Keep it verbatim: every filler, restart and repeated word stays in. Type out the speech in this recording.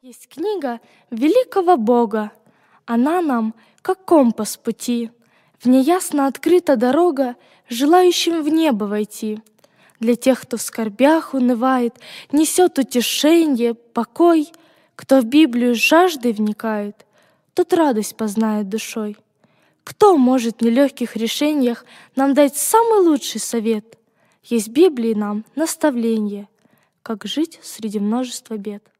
Есть книга великого Бога, она нам, как компас пути. В ней ясно открыта дорога желающим в небо войти. Для тех, кто в скорбях унывает, несет утешенье, покой. Кто в Библию с жаждой вникает, тот радость познает душой. Кто может в нелегких решениях нам дать самый лучший совет? Есть в Библии нам наставление, как жить среди множества бед.